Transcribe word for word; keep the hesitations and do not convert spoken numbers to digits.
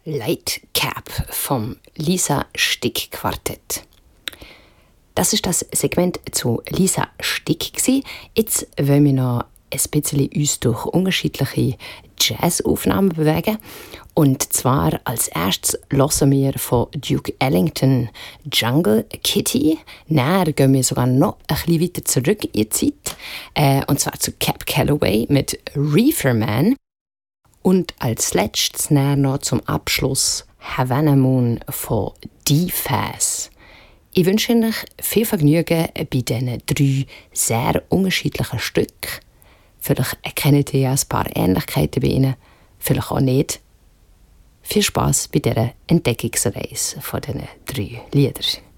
Lightcap vom Lisa Stick Quartett. Das ist das Segment zu Lisa Stick gsi. Jetzt wollen wir noch ein bisschen uns durch unterschiedliche Jazzaufnahmen bewegen. Und zwar als erstes hören wir von Duke Ellington Jungle Kitty. Dann gehen wir sogar noch ein bisschen weiter zurück in die Zeit. Äh, und zwar zu Cab Calloway mit Reefer Man. Und als letztes noch zum Abschluss Havana Moon von D-Faz. Ich wünsche euch viel Vergnügen bei diesen drei sehr unterschiedlichen Stücken. Vielleicht erkennt ihr ja ein paar Ähnlichkeiten bei ihnen, vielleicht auch nicht. Viel Spass bei dieser Entdeckungsreise von diesen drei Liedern.